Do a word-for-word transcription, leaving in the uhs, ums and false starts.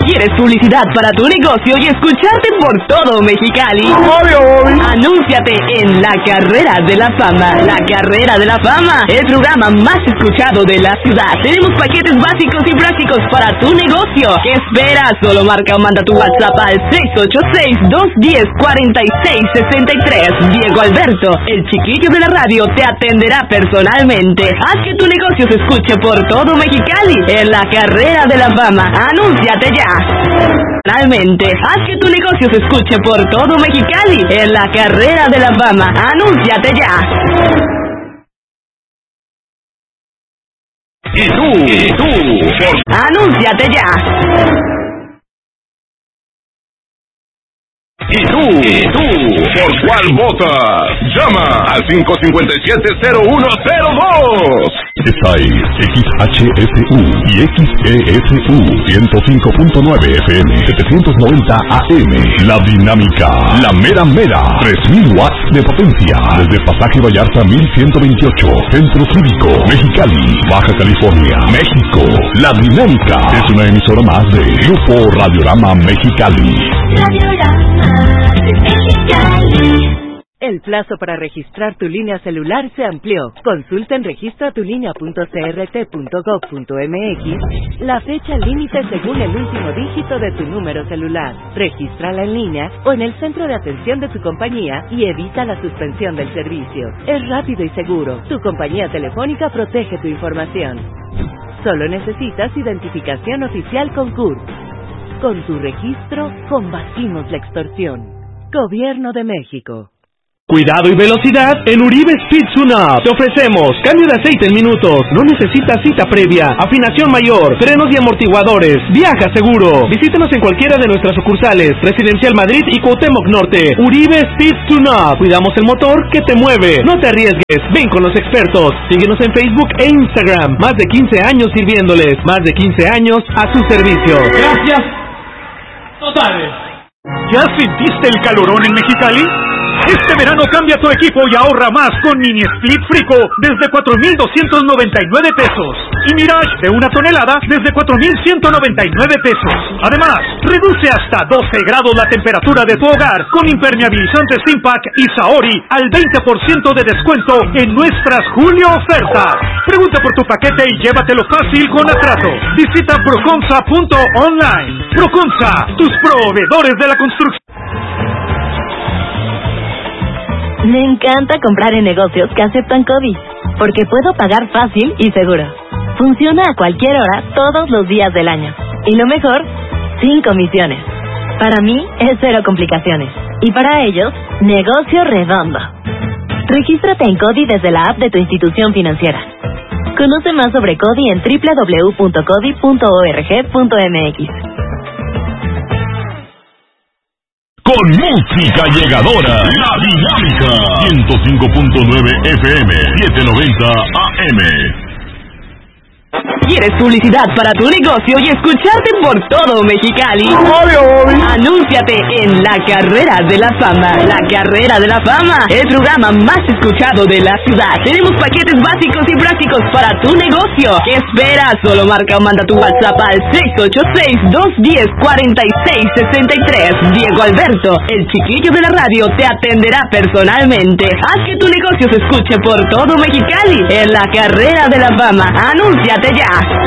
¿Quieres publicidad para tu negocio y escucharte por todo Mexicali? Anúnciate en La Carrera de la Fama. La Carrera de la Fama, el programa más escuchado de la ciudad. Tenemos paquetes básicos y prácticos para tu negocio. ¿Qué esperas? Solo marca o manda tu WhatsApp al seis ocho seis, dos uno cero, cuatro seis seis tres. Diego Alberto, el chiquillo de la radio, te atenderá personalmente. Haz que tu negocio se escuche por todo Mexicali en La Carrera de la Fama. Anúnciate ya. Personalmente, haz que tu negocio se escuche por todo Mexicali en La Carrera de la Fama. Anúnciate ya. ¿Y tú? ¿Y tú? Por... Anúnciate ya. ¿Y tú? ¿Y tú? ¿Por cuál votas? Llama al cinco cinco siete, cero uno cero dos. Esta es X H S U y X E S U ciento cinco punto nueve F M, setecientos noventa A M. La Dinámica, la mera mera, tres mil watts de potencia. Desde Pasaje Vallarta mil ciento veintiocho, Centro Cívico, Mexicali, Baja California, México. La Dinámica es una emisora más de Grupo Radiorama Mexicali. Radiorama Mexicali. El plazo para registrar tu línea celular se amplió. Consulta en registro tu línea punto c r t punto gov punto m x la fecha límite según el último dígito de tu número celular. Regístrala en línea o en el centro de atención de tu compañía y evita la suspensión del servicio. Es rápido y seguro. Tu compañía telefónica protege tu información. Solo necesitas identificación oficial con C U R P. Con tu registro, combatimos la extorsión. Gobierno de México. Cuidado y velocidad en Uribe Speed Tune-Up. Te ofrecemos cambio de aceite en minutos, no necesitas cita previa, afinación mayor, frenos y amortiguadores. Viaja seguro. Visítanos en cualquiera de nuestras sucursales, Residencial Madrid y Cuauhtémoc Norte. Uribe Speed Tune-Up. Cuidamos el motor que te mueve. No te arriesgues, ven con los expertos. Síguenos en Facebook e Instagram. Más de quince años sirviéndoles. Más de quince años a su servicio. Gracias. Totales. ¿Ya sentiste el calorón en Mexicali? Este verano cambia tu equipo y ahorra más con Mini Split Frico desde cuatro mil doscientos noventa y nueve pesos y Mirage de una tonelada desde cuatro mil ciento noventa y nueve pesos. Además, reduce hasta doce grados la temperatura de tu hogar con impermeabilizantes Impact y Saori al veinte por ciento de descuento en nuestras Julio ofertas. Pregunta por tu paquete y llévatelo fácil con Atrato. Visita proconsa punto online. Proconsa, tus proveedores de la construcción. Me encanta comprar en negocios que aceptan COVID, porque puedo pagar fácil y seguro. Funciona a cualquier hora, todos los días del año. Y lo mejor, sin comisiones. Para mí, es cero complicaciones. Y para ellos, negocio redondo. Regístrate en CODI desde la app de tu institución financiera. Conoce más sobre CODI en doble u doble u doble u punto codi punto org punto m x. Con música llegadora, La Dinámica, ciento cinco punto nueve F M, setecientos noventa A M. ¿Quieres publicidad para tu negocio y escucharte por todo Mexicali? Anúnciate en La Carrera de la Fama. La Carrera de la Fama, el programa más escuchado de la ciudad. Tenemos paquetes básicos y prácticos para tu negocio. ¿Qué esperas? Solo marca o manda tu WhatsApp al seis ocho seis, dos uno cero, cuatro seis seis tres. Diego Alberto, el chiquillo de la radio, te atenderá personalmente. Haz que tu negocio se escuche por todo Mexicali en La Carrera de la Fama. Anúnciate ya.